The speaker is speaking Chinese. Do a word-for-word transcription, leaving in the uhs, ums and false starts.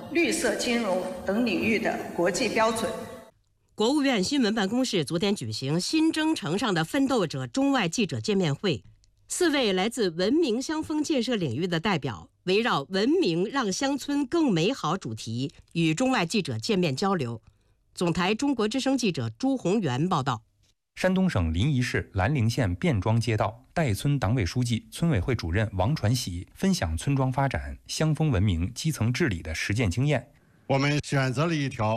绿色金融等领域的国际标准。 国务院新闻办公室昨天举行新征程上的奋斗者中外记者见面会，四位来自文明乡风建设领域的代表围绕文明让乡村更美好主题与中外记者见面交流。总台中国之声记者朱宏元报道。 山东省临沂市兰陵县卞庄街道代村党委书记、村委会主任王传喜分享村庄发展、乡风文明、基层治理的实践经验。 我们选择了一条